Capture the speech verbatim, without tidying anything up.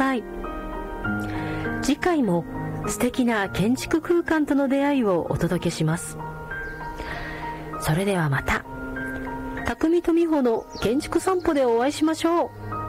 さい。次回も素敵な建築空間との出会いをお届けします。それではまた、匠と美穂の建築散歩でお会いしましょう。